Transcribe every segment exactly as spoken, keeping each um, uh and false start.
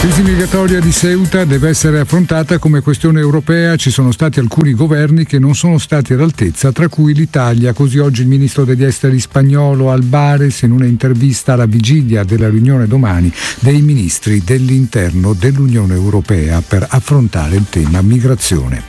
crisi migratoria di Ceuta deve essere affrontata come questione europea. Ci sono stati alcuni governi che non sono stati all'altezza, tra cui l'Italia. Così oggi il ministro degli esteri spagnolo Albares, in una intervista alla vigilia della riunione domani dei ministri dell'interno dell'Unione Europea per affrontare il tema migrazione.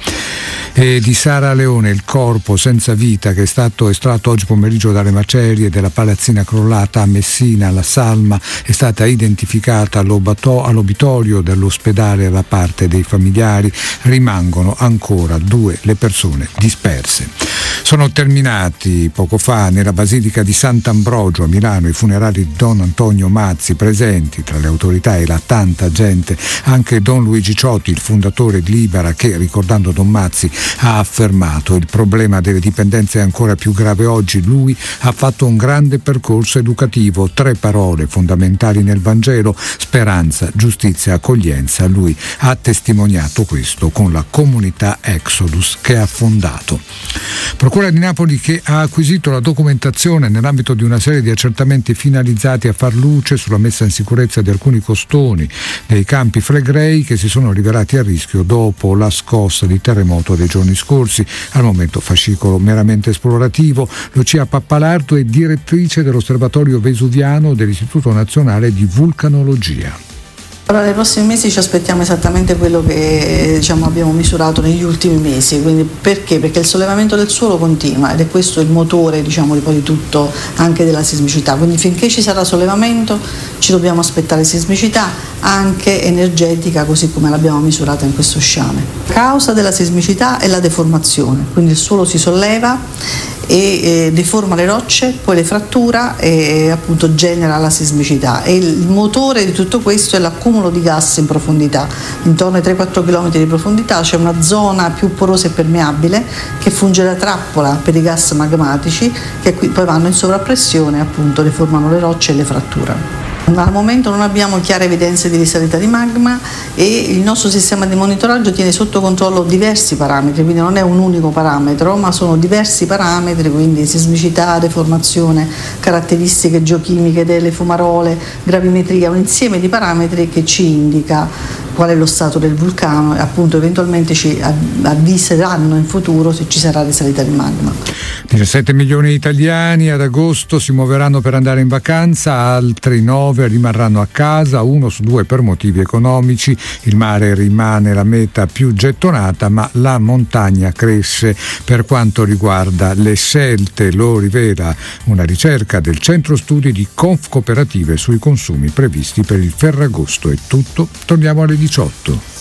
E di Sara Leone, il corpo senza vita che è stato estratto oggi pomeriggio dalle macerie della palazzina crollata a Messina, la salma è stata identificata all'obitorio dell'ospedale da parte dei familiari. Rimangono ancora due le persone disperse. Sono terminati poco fa nella Basilica di Sant'Ambrogio a Milano i funerali di Don Antonio Mazzi. Presenti tra le autorità e la tanta gente anche Don Luigi Ciotti, il fondatore di Libera, che, ricordando Don Mazzi, ha affermato: il problema delle dipendenze è ancora più grave oggi. Lui ha fatto un grande percorso educativo, tre parole fondamentali nel Vangelo: speranza, giustizia, accoglienza. Lui ha testimoniato questo con la comunità Exodus che ha fondato. Procura di Napoli che ha acquisito la documentazione nell'ambito di una serie di accertamenti finalizzati a far luce sulla messa in sicurezza di alcuni costoni dei campi Flegrei che si sono rivelati a rischio dopo la scossa di terremoto dei giorni scorsi. Al momento fascicolo meramente esplorativo. Lucia Pappalardo è direttrice dell'Osservatorio Vesuviano dell'Istituto Nazionale di Vulcanologia. Allora, nei prossimi mesi ci aspettiamo esattamente quello che diciamo, abbiamo misurato negli ultimi mesi. Quindi, perché? Perché il sollevamento del suolo continua ed è questo il motore diciamo, di poi di tutto, anche della sismicità. Quindi finché ci sarà sollevamento ci dobbiamo aspettare sismicità anche energetica, così come l'abbiamo misurata in questo sciame. La causa della sismicità è la deformazione, quindi il suolo si solleva e eh, deforma le rocce, poi le frattura e appunto genera la sismicità. E il motore di tutto questo è l'accumulo di gas in profondità. Intorno ai tre quattro chilometri di profondità c'è una zona più porosa e permeabile che funge da trappola per i gas magmatici che qui poi vanno in sovrappressione e appunto deformano le rocce e le fratturano. Al momento non abbiamo chiare evidenze di risalita di magma e il nostro sistema di monitoraggio tiene sotto controllo diversi parametri, quindi non è un unico parametro, ma sono diversi parametri, quindi sismicità, deformazione, caratteristiche geochimiche delle fumarole, gravimetria, un insieme di parametri che ci indica qual è lo stato del vulcano e appunto eventualmente ci avviseranno in futuro se ci sarà risalita di magma. diciassette milioni di italiani ad agosto si muoveranno per andare in vacanza, altri nove rimarranno a casa, uno su due per motivi economici. Il mare rimane la meta più gettonata, ma la montagna cresce. Per quanto riguarda le scelte, lo rivela una ricerca del Centro Studi di Confcooperative sui consumi previsti per il Ferragosto. È tutto, torniamo alle diciotto.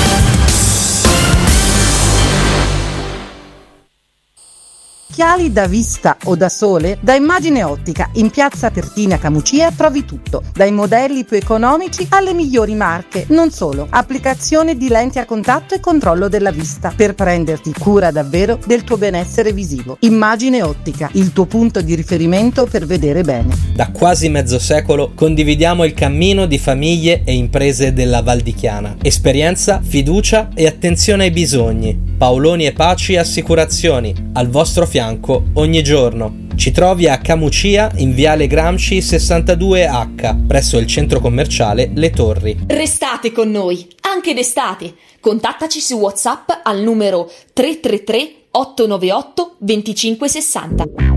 Occhiali da vista o da sole? Da Immagine Ottica in piazza Pertini a Camucia trovi tutto, dai modelli più economici alle migliori marche. Non solo, applicazione di lenti a contatto e controllo della vista per prenderti cura davvero del tuo benessere visivo. Immagine Ottica, il tuo punto di riferimento per vedere bene. Da quasi mezzo secolo condividiamo il cammino di famiglie e imprese della Val di Chiana. Esperienza, fiducia e attenzione ai bisogni. Paoloni e Paci Assicurazioni, al vostro fianco ogni giorno. Ci trovi a Camucia in Viale Gramsci sessantadue acca, presso il centro commerciale Le Torri. Restate con noi, anche d'estate. Contattaci su WhatsApp al numero tre tre tre otto nove otto due cinque sei zero.